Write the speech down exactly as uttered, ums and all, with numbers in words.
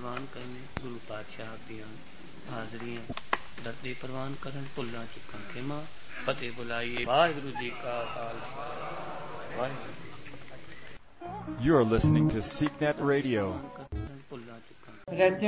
ਪ੍ਰਵਾਨ ਕਰਨੇ, ਗੁਰੂ ਪਾਤਸ਼ਾਹ ਦੀਆਂ ਹਾਜ਼ਰੀਆਂ ਦਰਦੇ ਪ੍ਰਵਾਨ ਕਰਨ, ਭੁੱਲਾਂ ਚੁੱਕਣ ਖਿਮਾ, ਫਤਿਹ ਬੁਲਾਈਏ। ਵਾਹਿਗੁਰੂ ਜੀ ਕਾ ਖਾਲਸਾ, ਵਾਹਿਗੁਰੂ ਜੀ ਕੀ ਫਤਿਹ। You are listening to Seeknet Radio.